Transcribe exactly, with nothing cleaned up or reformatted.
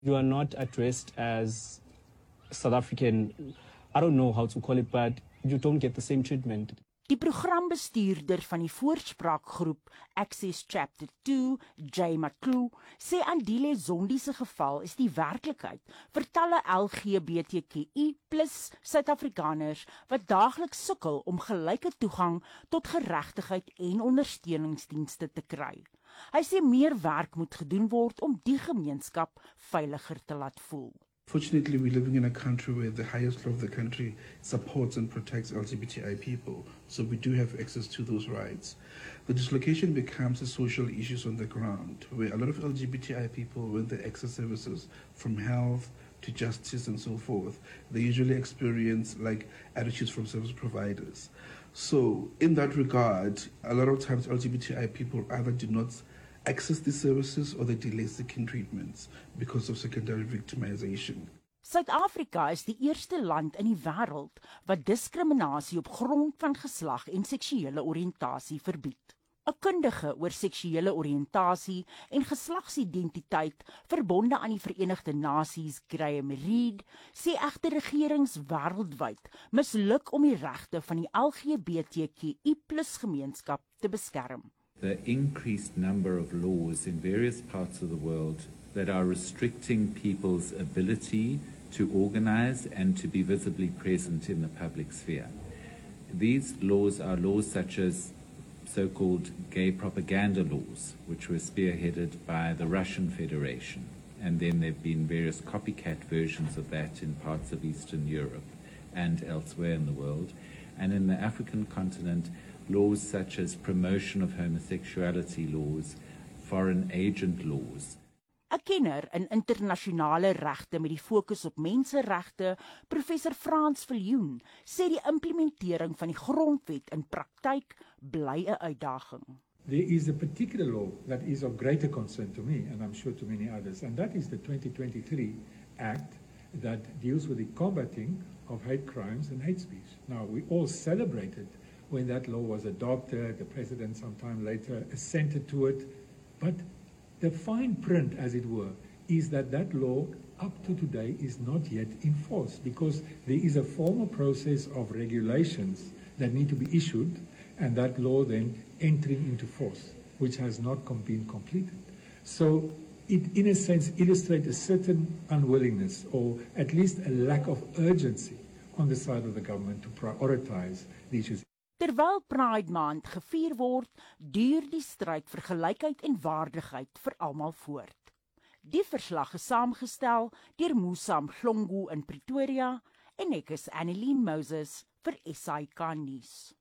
You are not addressed as South African, I don't know how to call it, but you don't get the same treatment. Die programbestuurder van die voorspraakgroep Access Chapter two, Jay McClue, sê Andile Zondi se geval is die werklikheid vir talle L G B T Q I plus Suid-Afrikaners wat daagliks sukkel om gelyke toegang tot geregtigheid en ondersteuningsdienste te kry. Hy sê meer werk moet gedoen word om die gemeenskap veiliger te laat voel. Fortunately, we're living in a country where the highest law of the country supports and protects L G B T I people, so we do have access to those rights. The dislocation becomes a social issue on the ground, where a lot of L G B T I people, when they access services from health to justice and so forth, they usually experience like attitudes from service providers. So in that regard, a lot of times L G B T I people either do not access these services or they delay seeking treatments because of secondary victimization. Suid-Afrika is die eerste land in die wêreld wat diskriminasie op grond van geslag en seksuele oriëntasie verbied. 'n Kundige oor seksuele oriëntasie en geslagsidentiteit verbonde aan die Verenigde Nasies, Graham Reed, sê egter regerings wêreldwyd misluk om die regte van die L G B T Q I plus gemeenskap te beskerm. The increased number of laws in various parts of the world that are restricting people's ability to organize and to be visibly present in the public sphere. These laws are laws such as so-called gay propaganda laws, which were spearheaded by the Russian Federation. And then there have been various copycat versions of that in parts of Eastern Europe and elsewhere in the world. And in the African continent, laws such as promotion of homosexuality laws, foreign agent laws. 'n Kenner in internasionale regte met die fokus op menseregte, professor Frans Viljoen, sê die implementering van die grondwet in praktyk bly 'n uitdaging. There is a particular law that is of greater concern to me, and I'm sure to many others, and that is the twenty twenty-three Act that deals with the combating of hate crimes and hate speech. Now, we all celebrated when that law was adopted, the president sometime later assented to it, but the fine print, as it were, is that that law up to today is not yet enforced because there is a formal process of regulations that need to be issued and that law then entering into force, which has not com- been completed. So it, in a sense, illustrates a certain unwillingness or at least a lack of urgency on the side of the government to prioritize the issues. Terwyl Pride Maand gevier word, duur die stryd vir gelykheid en waardigheid vir almal voort. Die verslag is saamgestel deur Musam Hlongu in Pretoria en ek is Annelien Moses vir S A I K nuus.